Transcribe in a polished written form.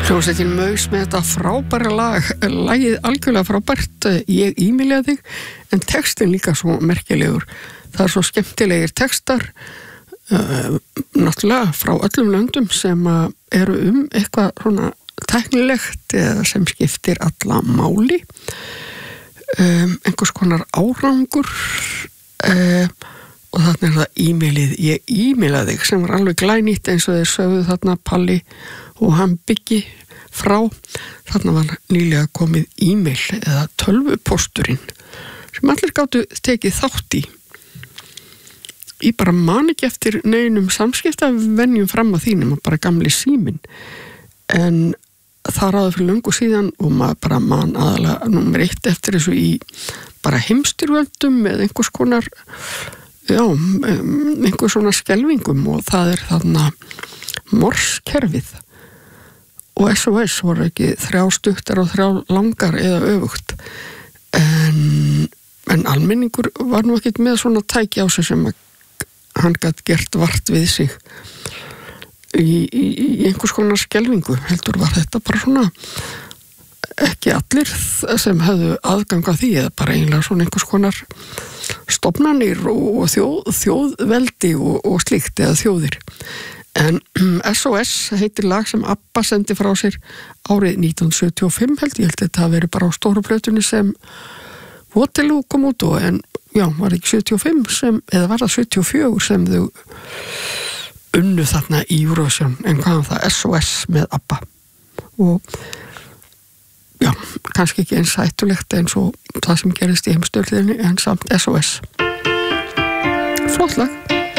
Hljómsveitin Maus með þetta frábæra lagið algjörlega frábært, ég ímilja þig, en textin líka svo merkilegur. Það svo skemmtilegir textar, náttúrulega frá öllum löndum sem eru eitthvað svona tæknilegt eða sem skiptir alla máli, einhvers konar árangur, og þarna það ímilið, ég ímilja þig, sem var alveg glænýtt eins og þeir sögðu þarna Palli og hann Biggi frá. Þarna var nýlega komið e-mail eða tölvupósturinn sem allir gátu tekið þátt í. Ég bara man ekki eftir neinum samskiptavenjum fram á þínum og bara gamli síminn, en það ráði fyrir löngu síðan og maður bara man aðalega númer 1 eftir þessu í bara heimstyrjöldum með einhvers konar einhvers svona skelfingum, og það þarna morskerfið og SOS voru ekki 3 stuttar og 3 langar eða öfugt, en almenningur var nú ekkert með svona tæki á sig sem hann gat gert vart við sig í einhvers konar skelfingu. Heldur var þetta bara svona ekki allir sem hefðu aðgang að því, eða bara eiginlega svona einhvers konar stofnanir og þjóðveldi og slíkt, eða þjóðir. En SOS heitir lag sem ABBA sendi frá sér árið 1975 held ég þetta hafi verið bara á stóru plötunni sem Waterloo kom út og, en já, var ekki 75 sem, eða var það 74 sem þau unnu þarna í Eurovision, en hvað var það? SOS með ABBA, og já, kannski ekki eins hættulegt eins og það sem gerist í heimstyrjöldinni, en samt SOS. Flott lag.